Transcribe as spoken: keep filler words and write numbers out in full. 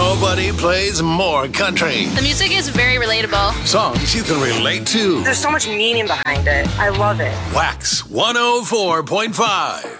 Nobody plays more country. The music is very relatable. Songs you can relate to. There's so much meaning behind it. I love it. Wax one oh four point five.